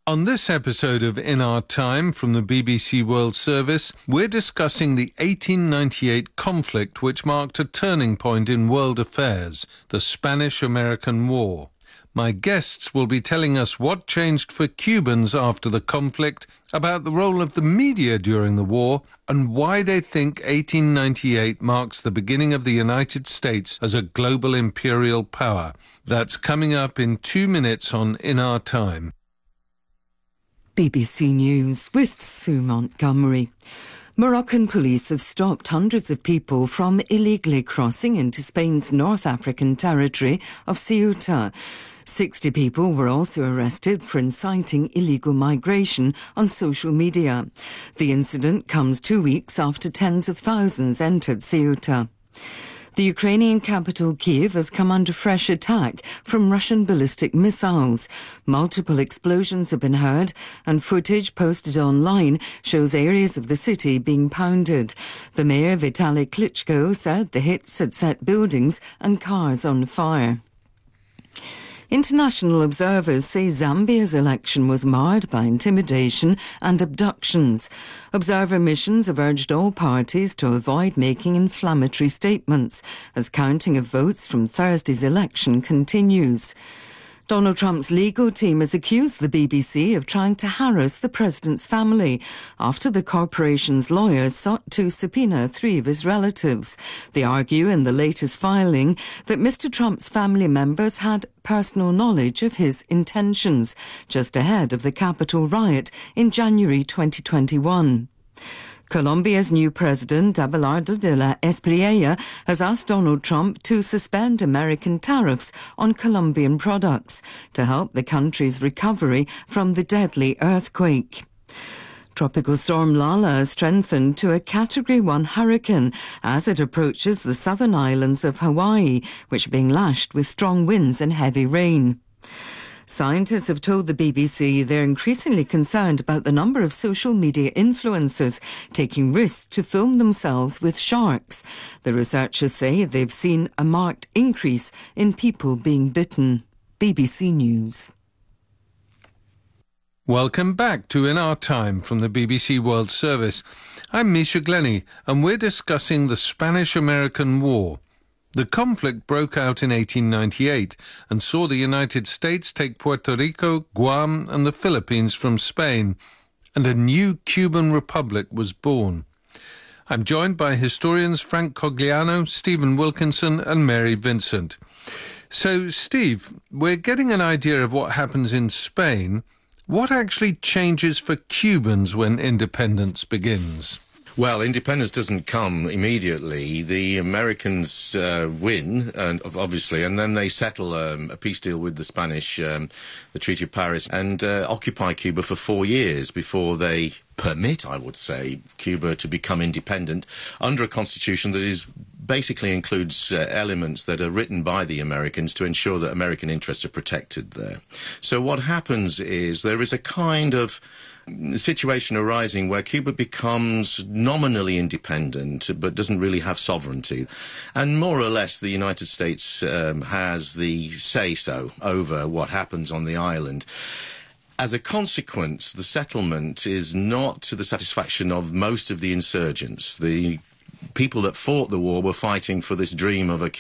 On this episode of In Our Time from the BBC World Service, we're discussing the 1898 conflict which marked a turning point in world affairs, the Spanish-American War. My guests will be telling us what changed for Cubans after the conflict, about the role of the media during the war, and why they think 1898 marks the beginning of the United States as a global imperial power. That's coming up in 2 minutes on In Our Time. BBC News with Sue Montgomery. Moroccan police have stopped hundreds of people from illegally crossing into Spain's North African territory of Ceuta. 60 people were also arrested for inciting illegal migration on social media. The incident comes 2 weeks after tens of thousands entered Ceuta. The Ukrainian capital Kyiv has come under fresh attack from Russian ballistic missiles. Multiple explosions have been heard, and footage posted online shows areas of the city being pounded. The mayor, Vitaly Klitschko, said the hits had set buildings and cars on fire. International observers say Zambia's election was marred by intimidation and abductions. Observer missions have urged all parties to avoid making inflammatory statements as counting of votes from Thursday's election continues. Donald Trump's legal team has accused the BBC of trying to harass the president's family after the corporation's lawyers sought to subpoena 3 of his relatives. They argue in the latest filing that Mr. Trump's family members had personal knowledge of his intentions just ahead of the Capitol riot in January 2021. Colombia's new president, Abelardo de la Espriella, has asked Donald Trump to suspend American tariffs on Colombian products to help the country's recovery from the deadly earthquake. Tropical storm Lala has strengthened to a Category 1 hurricane as it approaches the southern islands of Hawaii, which are being lashed with strong winds and heavy rain. Scientists have told the BBC they're increasingly concerned about the number of social media influencers taking risks to film themselves with sharks. The researchers say they've seen a marked increase in people being bitten. BBC News. Welcome back to In Our Time from the BBC World Service. I'm Misha Glenny, and we're discussing the Spanish-American War. The conflict broke out in 1898 and saw the United States take Puerto Rico, Guam and the Philippines from Spain, and a new Cuban republic was born. I'm joined by historians Frank Cogliano, Stephen Wilkinson and Mary Vincent. So, Steve, we're getting an idea of what happens in Spain. What actually changes for Cubans when independence begins? Well, independence doesn't come immediately. The Americans win, obviously, and then they settle a peace deal with the Spanish, the Treaty of Paris, and occupy Cuba for 4 years before they permit, I would say, Cuba to become independent under a constitution that is basically includes elements that are written by the Americans to ensure that American interests are protected there. So what happens is there is a kind of situation arising where Cuba becomes nominally independent but doesn't really have sovereignty. And more or less the United States has the say-so over what happens on the island. As a consequence, the settlement is not to the satisfaction of most of the insurgents. The people that fought the war were fighting for this dream of a